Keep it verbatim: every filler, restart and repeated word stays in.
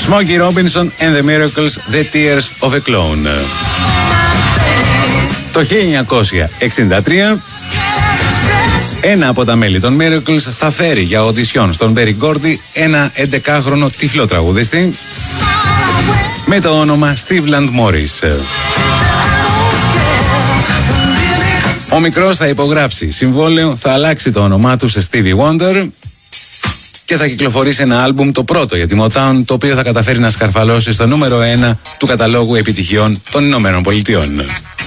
Smokey Robinson and the Miracles, The Tears of a Clown. Το χίλια εννιακόσια εξήντα τρία ένα από τα μέλη των Miracles θα φέρει για οντισιόν στον Berry Gordy ένα έντεκάχρονο τυφλό τραγουδιστή με το όνομα Steve Land Morris. Ο μικρός θα υπογράψει συμβόλαιο, θα αλλάξει το όνομά του σε Stevie Wonder και θα κυκλοφορήσει ένα άλμπουμ, το πρώτο για τη Motown, το οποίο θα καταφέρει να σκαρφαλώσει στο νούμερο ένα του καταλόγου επιτυχιών των Ηνωμένων Πολιτειών.